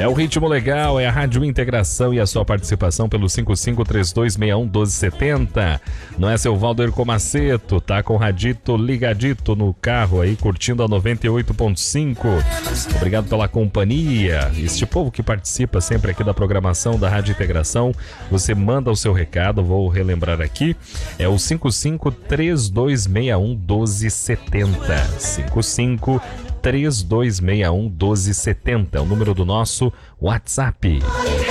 o ritmo legal, é a Rádio Integração e a sua participação pelo 5532611270. Não é seu Valder Comaceto, tá com o radito ligadito no carro aí, curtindo a 98.5. Obrigado pela companhia. Este povo que participa sempre aqui da programação da Rádio Integração, você manda o seu recado, vou relembrar aqui, é o 5532611270. 5532611270 é o número do nosso WhatsApp.